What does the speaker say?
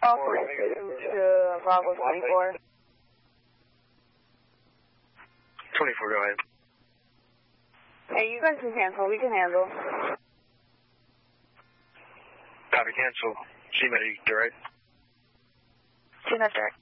Also, to Bravo 24. 24, go ahead. Hey, you guys can cancel. We can handle. Copy, cancel. CMED direct. CMED direct.